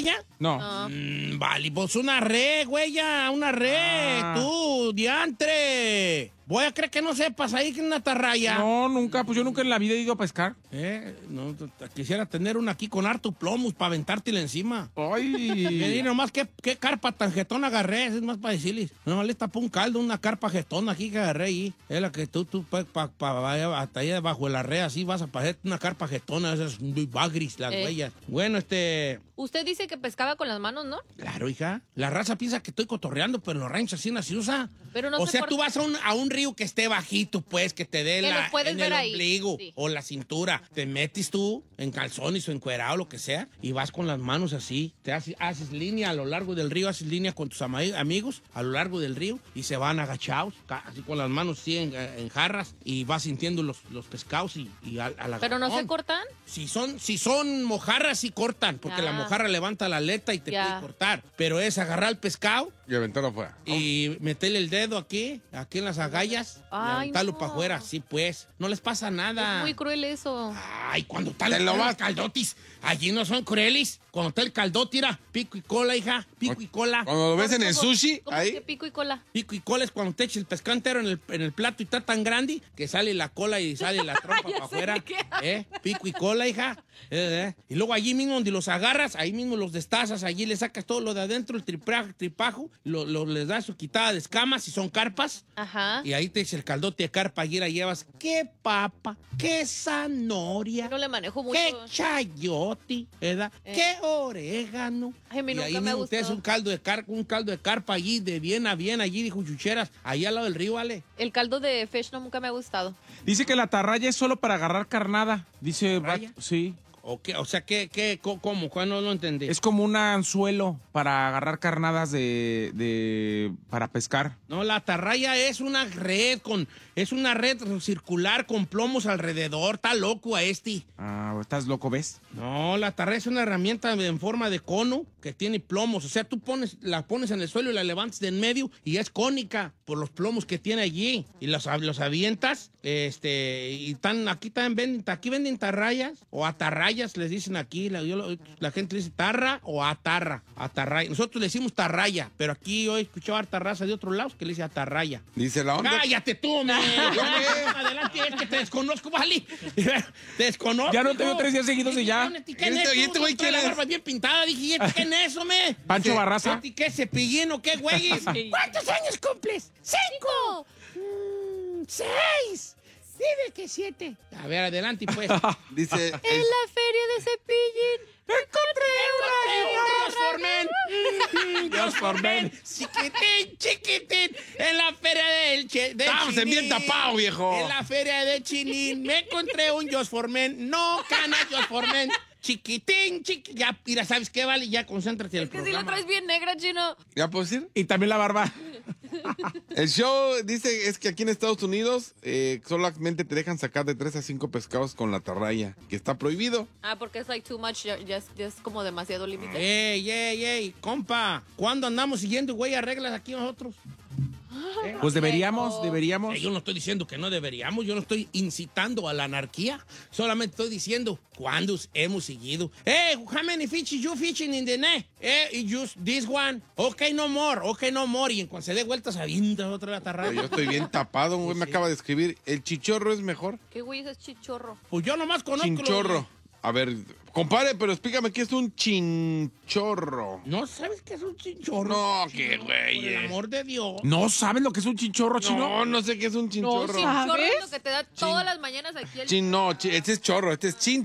atarraya? No. Vale, pues una red, güey, ya, una red, tú, diantre. Voy a creer que no sepas ahí que es una atarraya. No, nunca, pues yo nunca en la vida he ido a pescar. No, quisiera tener una aquí con harto plomos para aventártela encima. Ay. Nomás qué carpa tan jetona agarré, es más para decirles. No, le tapó un caldo, una carpa jetona aquí que agarré ahí. Es la que tú hasta ahí debajo de la red, así vas a pasar una carpa jetona, esas muy bagris, las huellas. Bueno, Usted dice que pescaba con las manos, ¿no? Claro, hija. La raza piensa que estoy cotorreando, pero en los ranchos así no se usa. Pero no o sé sea, por tú qué. vas a un río que esté bajito, pues, que te dé Que los puedes en ver el ahí, ombligo sí. o la cintura. Te metes tú en calzones o encuerado, lo que sea, y vas con las manos así. Te haces línea a lo largo del río, haces línea con tus amigos a lo largo del río y se van agachados, así con las manos así en jarras y vas sintiendo los pescados y a la ¿Pero no se cortan? Si son mojarras, sí cortan, porque la mojarra levanta la aleta y te puede cortar. Pero es agarrar el pescado y aventarlo afuera. Y meterle el dedo aquí en las agallas y aventarlo para afuera. Sí, pues. No les pasa nada. Es muy cruel eso. Ay, cuando está el caldotis, allí no son crueles. Cuando está el caldote, mira, pico y cola, hija, pico y cola. Cuando lo ves en el sushi, ¿Cómo ahí. es que pico y cola? Pico y cola es cuando te eches el pescado entero en el plato y está tan grande que sale la cola y sale la trompa para afuera. Pico y cola, hija. Y luego allí mismo donde los agarras, ahí mismo los destazas, allí le sacas todo lo de adentro, el tripajo, les das su quitada de escamas si son carpas. Ajá. Y ahí te eches el caldote de carpa, allí la llevas. ¡Qué papa! ¡Qué zanahoria! No le manejo mucho. ¡Qué chayote! ¿Verdad? ¡Qué orégano! Ay, a mí y nunca ahí me mismo gustó. te haces un caldo de carpa allí, de bien a bien, allí, dijo Chucheras, allá al lado del río, ¿vale? El caldo de fish nunca me ha gustado. Dice que la atarraya es solo para agarrar carnada. Dice, ¿Atarraya? sí. O sea, ¿cómo? ¿Cuál no lo entendí? Es como un anzuelo para agarrar carnadas para pescar. No, la atarraya es una red circular con plomos alrededor. Está loco a este. Ah, ¿estás loco, ves? No, la atarraya es una herramienta en forma de cono que tiene plomos. O sea, tú la pones en el suelo y la levantas de en medio y es cónica por los plomos que tiene allí. Y los avientas, y aquí venden tarrayas o atarrayas, les dicen aquí. La gente le dice tarra o atarraya. Nosotros le decimos tarraya, pero aquí yo he escuchado harta raza de otros lados que le dice atarraya. Dice la onda. ¡Cállate tú, man! Adelante, es que te desconozco, vale. Te desconozco. Ya no te veo 3 días seguidos y ya. ¿Y este güey quién la es? barba bien pintada. Dije, ¿quién es eso, me? Pancho Barraza. ¿Qué cepillín o qué güeyes? ¿Cuántos años cumples? 5. 6. Dime que 7. A ver, adelante, pues. Dice. En la feria de Cepillín encontré una Dios formen. Chiquitín. En la feria de Vamos, Chinín. bien tapado, viejo. En la feria de Chinín me encontré un Dios formen. No, cana, Dios formen. Chiquitín. Ya, mira, ¿sabes qué, vale? Ya, concéntrate en el Que si programa. la traes bien negra, Chino. ¿Ya puedo decir? Y también la barba. El show dice es que aquí en Estados Unidos solamente te dejan sacar de 3 a 5 pescados con la atarraya, que está prohibido. Porque es like too much, ya es como demasiado límite. Ey, compa. ¿Cuándo andamos siguiendo, güey, reglas aquí nosotros? Pues deberíamos. Yo no estoy diciendo que no deberíamos, yo no estoy incitando a la anarquía, solamente estoy diciendo cuándo hemos seguido. How many fishes you fishing in the net? Just this one. Okay, no more. Y en cuanto se dé vueltas, avientas otra Pero atarraya. yo estoy bien tapado, un güey me acaba de escribir. ¿El chichorro es mejor? ¿Qué güey es chichorro? Pues yo nomás conozco. Chinchorro. A ver, compadre, pero explícame qué es un chinchorro. ¿No sabes qué es un chinchorro? No, qué güey. Por el amor de Dios. ¿No sabes lo que es un chinchorro, Chino? No, no sé qué es un chinchorro. Chinchorro es lo que te da todas las mañanas aquí el... No, este es chorro, este es